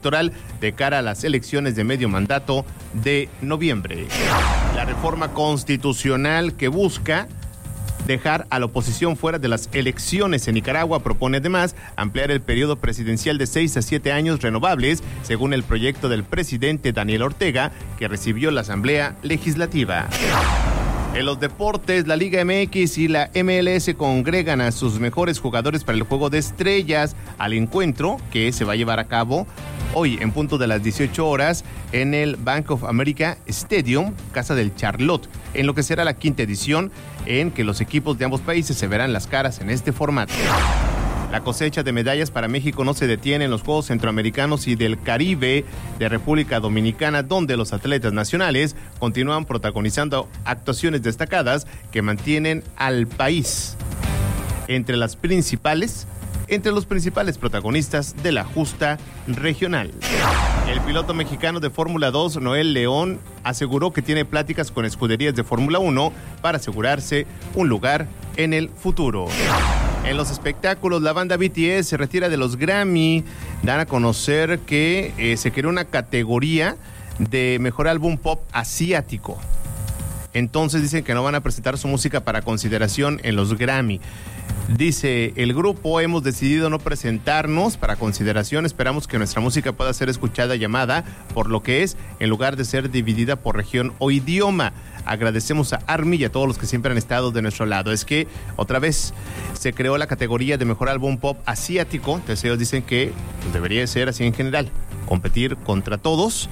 electoral de cara a las elecciones de medio mandato de noviembre. La reforma constitucional que busca dejar a la oposición fuera de las elecciones en Nicaragua propone además ampliar el periodo presidencial de 6 a 7 años renovables, según el proyecto del presidente Daniel Ortega, que recibió la Asamblea Legislativa. En los deportes, la Liga MX y la MLS congregan a sus mejores jugadores para el Juego de Estrellas al encuentro que se va a llevar a cabo hoy en punto de las 18 horas en el Bank of America Stadium, Casa del Charlotte, en lo que será la quinta edición en que los equipos de ambos países se verán las caras en este formato. La cosecha de medallas para México no se detiene en los Juegos Centroamericanos y del Caribe de República Dominicana, donde los atletas nacionales continúan protagonizando actuaciones destacadas que mantienen al país entre los principales protagonistas de la justa regional. El piloto mexicano de Fórmula 2, Noel León, aseguró que tiene pláticas con escuderías de Fórmula 1 para asegurarse un lugar en el futuro. En los espectáculos, la banda BTS se retira de los Grammy. Dan a conocer que se creó una categoría de mejor álbum pop asiático. Entonces dicen que no van a presentar su música para consideración en los Grammy. Dice el grupo, hemos decidido no presentarnos para consideración, esperamos que nuestra música pueda ser escuchada y amada por lo que es, en lugar de ser dividida por región o idioma. Agradecemos a ARMY y a todos los que siempre han estado de nuestro lado. Es que otra vez se creó la categoría de mejor álbum pop asiático. Entonces ellos dicen que pues, debería ser así en general, competir contra todos.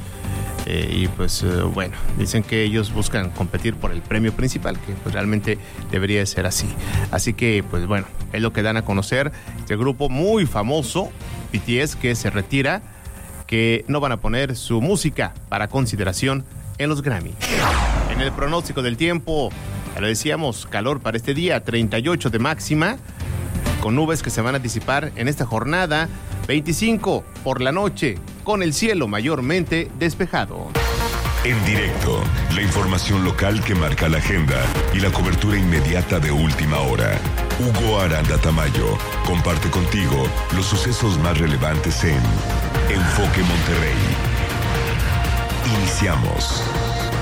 Bueno, dicen que ellos buscan competir por el premio principal, que pues realmente debería ser así. Así que, pues bueno, es lo que dan a conocer este grupo muy famoso, BTS, que se retira, que no van a poner su música para consideración en los Grammy. En el pronóstico del tiempo, ya lo decíamos, calor para este día, 38 de máxima, con nubes que se van a disipar en esta jornada, 25 por la noche, con el cielo mayormente despejado. En directo, la información local que marca la agenda y la cobertura inmediata de última hora. Hugo Aranda Tamayo comparte contigo los sucesos más relevantes en Enfoque Monterrey. Iniciamos.